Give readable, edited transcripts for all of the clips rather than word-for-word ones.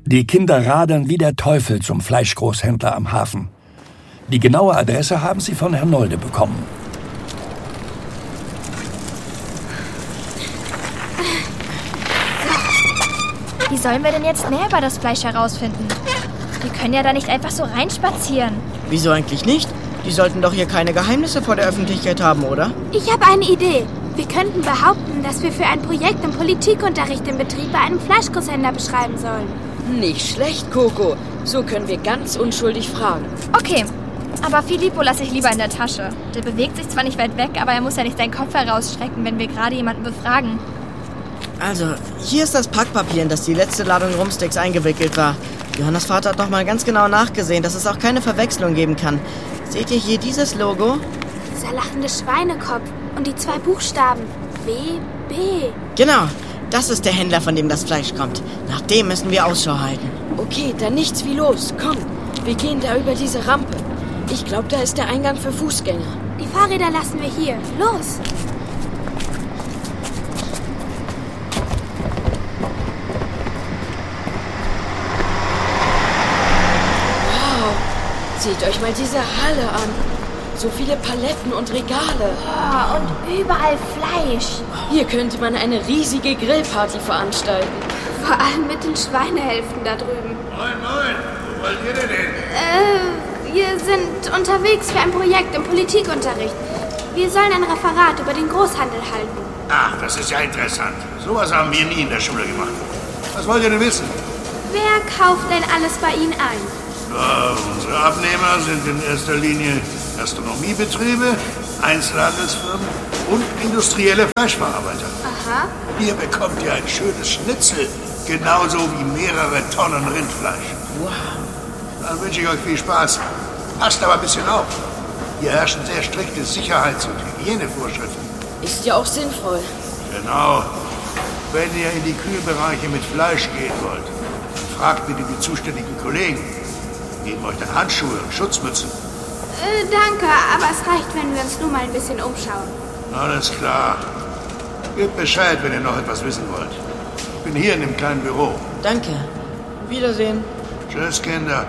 Die Kinder radern wie der Teufel zum Fleischgroßhändler am Hafen. Die genaue Adresse haben sie von Herrn Nolde bekommen. Wie sollen wir denn jetzt mehr über das Fleisch herausfinden? Wir können ja da nicht einfach so reinspazieren. Wieso eigentlich nicht? Die sollten doch hier keine Geheimnisse vor der Öffentlichkeit haben, oder? Ich habe eine Idee. Wir könnten behaupten, dass wir für ein Projekt im Politikunterricht den Betrieb bei einem Fleischgroßhändler beschreiben sollen. Nicht schlecht, Coco. So können wir ganz unschuldig fragen. Okay, aber Filippo lasse ich lieber in der Tasche. Der bewegt sich zwar nicht weit weg, aber er muss ja nicht seinen Kopf herausstrecken, wenn wir gerade jemanden befragen. Also, hier ist das Packpapier, in das die letzte Ladung Rumpsteaks eingewickelt war. Johannas Vater hat noch mal ganz genau nachgesehen, dass es auch keine Verwechslung geben kann. Seht ihr hier dieses Logo? Dieser lachende Schweinekopf und die 2 Buchstaben. WB. Genau, das ist der Händler, von dem das Fleisch kommt. Nach dem müssen wir Ausschau halten. Okay, dann nichts wie los. Komm, wir gehen da über diese Rampe. Ich glaube, da ist der Eingang für Fußgänger. Die Fahrräder lassen wir hier. Los! Seht euch mal diese Halle an. So viele Paletten und Regale. Oh, und überall Fleisch. Hier könnte man eine riesige Grillparty veranstalten. Vor allem mit den Schweinehälften da drüben. Moin, moin. Wo wollt ihr denn hin? Wir sind unterwegs für ein Projekt im Politikunterricht. Wir sollen ein Referat über den Großhandel halten. Ach, das ist ja interessant. Sowas haben wir nie in der Schule gemacht. Was wollt ihr denn wissen? Wer kauft denn alles bei Ihnen ein? Unsere Abnehmer sind in erster Linie Gastronomiebetriebe, Einzelhandelsfirmen und industrielle Fleischverarbeiter. Aha. Ihr bekommt ja ein schönes Schnitzel, genauso wie mehrere Tonnen Rindfleisch. Wow. Dann wünsche ich euch viel Spaß. Passt aber ein bisschen auf. Hier herrschen sehr strikte Sicherheits- und Hygienevorschriften. Ist ja auch sinnvoll. Genau. Wenn ihr in die Kühlbereiche mit Fleisch gehen wollt, dann fragt bitte die zuständigen Kollegen. Geben euch dann Handschuhe und Schutzmützen. Danke, aber es reicht, wenn wir uns nur mal ein bisschen umschauen. Alles klar. Gebt Bescheid, wenn ihr noch etwas wissen wollt. Ich bin hier in dem kleinen Büro. Danke. Wiedersehen. Tschüss, Kinder.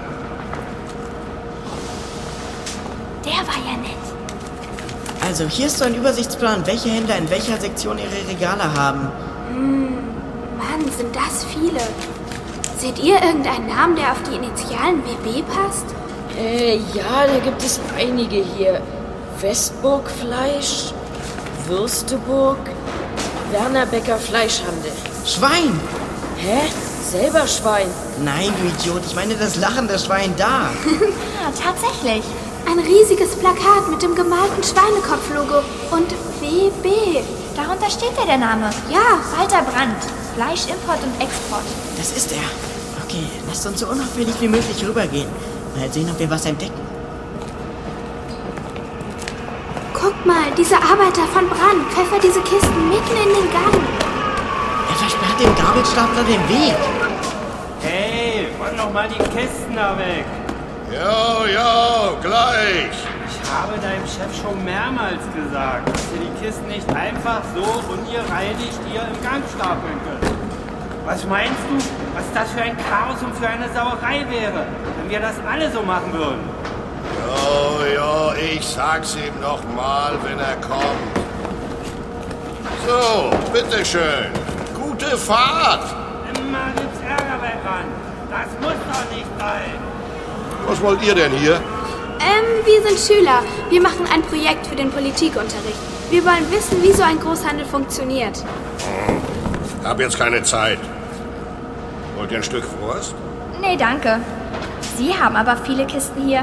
Der war ja nett. Also, hier ist so ein Übersichtsplan, welche Händler in welcher Sektion ihre Regale haben. Mann, sind das viele. Seht ihr irgendeinen Namen, der auf die Initialen WB passt? Ja, da gibt es einige hier. Westburg Fleisch, Würsteburg, Werner Becker Fleischhandel. Schwein! Hä? Selber Schwein. Nein, du Idiot, ich meine das lachende Schwein da. Ja, tatsächlich. Ein riesiges Plakat mit dem gemalten Schweinekopf-Logo und WB. Darunter steht ja der Name. Ja, Walter Brandt. Fleischimport und Export. Das ist er. Okay, lasst uns so unauffällig wie möglich rübergehen. Mal sehen, ob wir was entdecken. guck mal, dieser Arbeiter von Brandt pfeffert diese Kisten mitten in den Gang. Er versperrt dem Gabelstapler den Weg. Hey, räum doch mal die Kisten da weg. Ja, gleich. Ich habe deinem Chef schon mehrmals gesagt, dass ihr die Kisten nicht einfach so ungereinigt hier im Gang stapeln könnt. Was meinst du, was das für ein Chaos und für eine Sauerei wäre, wenn wir das alle so machen würden? Ja, ich sag's ihm noch mal, wenn er kommt. So, bitteschön. Gute Fahrt. Immer gibt's Ärger bei Rand. Das muss doch nicht sein. Was wollt ihr denn hier? Wir sind Schüler. Wir machen ein Projekt für den Politikunterricht. Wir wollen wissen, wie so ein Großhandel funktioniert. Hab jetzt keine Zeit. Wollt ihr ein Stück Wurst? Nee, danke. Sie haben aber viele Kisten hier.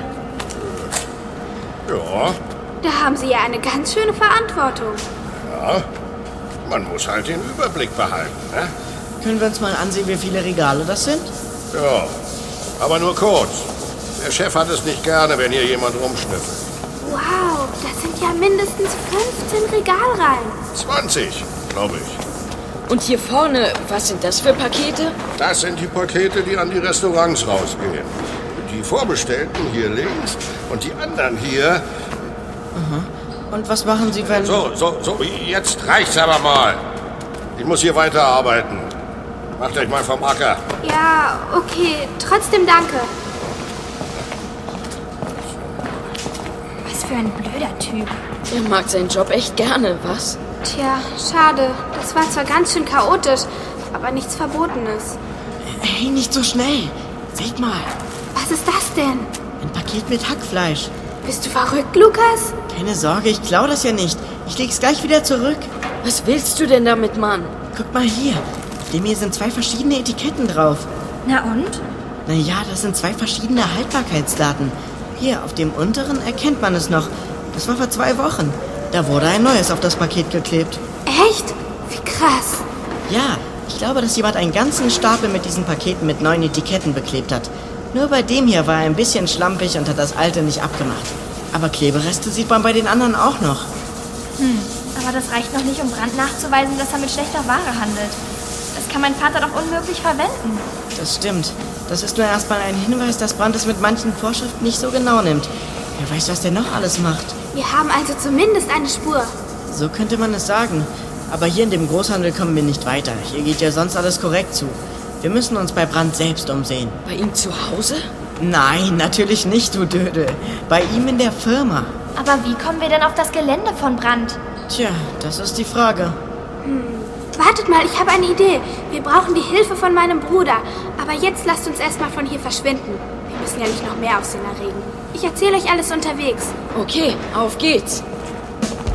Ja, Da haben Sie ja eine ganz schöne Verantwortung. ja. Man muss halt den Überblick behalten, ne? Können wir uns mal ansehen, wie viele Regale das sind? Ja, aber nur kurz. Der Chef hat es nicht gerne, wenn hier jemand rumschnüffelt. Wow, das sind ja mindestens 15 Regalreihen. 20, glaube ich. Und hier vorne, was sind das für Pakete? Das sind die Pakete, die an die Restaurants rausgehen. Die Vorbestellten hier links und die anderen hier. Und was machen Sie, wenn... So, jetzt reicht's aber mal. Ich muss hier weiterarbeiten. Macht euch mal vom Acker. Ja, okay. Trotzdem danke. Was für ein blöder Typ. Er mag seinen Job echt gerne, was? Tja, schade. Das war zwar ganz schön chaotisch, aber nichts Verbotenes. Hey, nicht so schnell. Seht mal, Was ist das denn? ein Paket mit Hackfleisch. Bist du verrückt, Lukas? Keine Sorge, ich klau das ja nicht. Ich leg's gleich wieder zurück. Was willst du denn damit, Mann? Guck mal hier. Auf dem hier sind 2 verschiedene Etiketten drauf. Na und? Naja, das sind 2 verschiedene Haltbarkeitsdaten. Hier, auf dem unteren erkennt man es noch. Das war vor 2 Wochen. Da wurde ein neues auf das Paket geklebt. Echt? Wie krass. Ja, ich glaube, dass jemand einen ganzen Stapel mit diesen Paketen mit neuen Etiketten beklebt hat. Nur bei dem hier war er ein bisschen schlampig und hat das alte nicht abgemacht. Aber Klebereste sieht man bei den anderen auch noch. Aber das reicht noch nicht, um Brandt nachzuweisen, dass er mit schlechter Ware handelt. Das kann mein Vater doch unmöglich verwenden. Das stimmt. Das ist nur erstmal ein Hinweis, dass Brandt es mit manchen Vorschriften nicht so genau nimmt. Wer weiß, was der noch alles macht. Wir haben also zumindest eine Spur. So könnte man es sagen. Aber hier in dem Großhandel kommen wir nicht weiter. Hier geht ja sonst alles korrekt zu. Wir müssen uns bei Brandt selbst umsehen. Bei ihm zu Hause? Nein, natürlich nicht, du Dödel. Bei ihm in der Firma. Aber wie kommen wir denn auf das Gelände von Brandt? Tja, das ist die Frage. Wartet mal, ich habe eine Idee. Wir brauchen die Hilfe von meinem Bruder. Aber jetzt lasst uns erstmal von hier verschwinden. Wir müssen ja nicht noch mehr Aufsehen erregen. Ich erzähle euch alles unterwegs. Okay, auf geht's.